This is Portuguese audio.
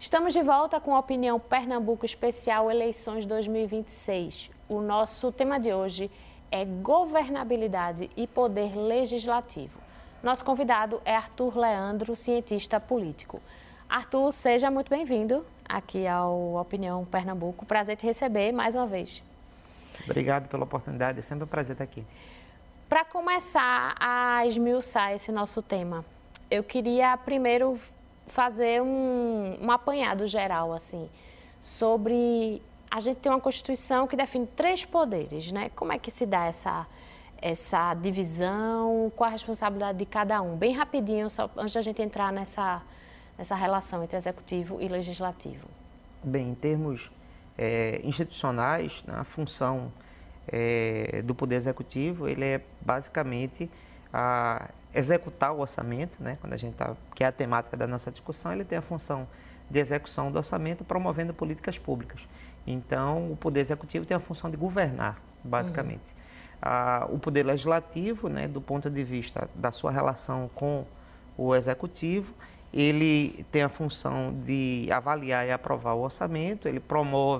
Estamos de volta com a Opinião Pernambuco Especial Eleições 2026. O nosso tema de hoje é governabilidade e poder legislativo. Nosso convidado é Arthur Leandro, cientista político. Arthur, seja muito bem-vindo aqui ao Opinião Pernambuco. Prazer te receber mais uma vez. Obrigado pela oportunidade, é sempre um prazer estar aqui. Para começar a esmiuçar esse nosso tema, eu queria primeiro fazer um apanhado geral, assim, sobre... A gente tem uma Constituição que define 3 poderes, né? Como é que se dá essa divisão? Qual a responsabilidade de cada um? Bem rapidinho, só antes da gente entrar nessa relação entre executivo e legislativo. Bem, em termos institucionais, né, a função do Poder Executivo, ele é basicamente executar o orçamento, né, quando a gente que é a temática da nossa discussão, ele tem a função de execução do orçamento promovendo políticas públicas. Então, o Poder Executivo tem a função de governar, basicamente. O Poder Legislativo, né, do ponto de vista da sua relação com o Executivo, ele tem a função de avaliar e aprovar o orçamento, ele promove